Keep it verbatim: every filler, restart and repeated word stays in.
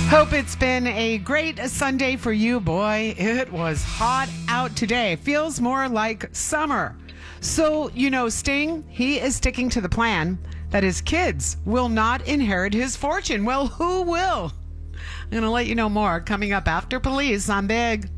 Hope it's been a great Sunday for you, boy. It was hot out today. Feels more like summer. So, you know, Sting, he is sticking to the plan that his kids will not inherit his fortune. Well, who will? I'm going to let you know more coming up after Police on Big.